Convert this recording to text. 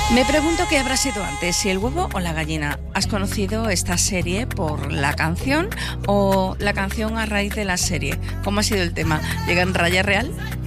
Me pregunto qué habrá sido antes, si el huevo o la gallina. ¿Has conocido esta serie por la canción o la canción a raíz de la serie? ¿Cómo ha sido el tema? ¿Llega en raya real?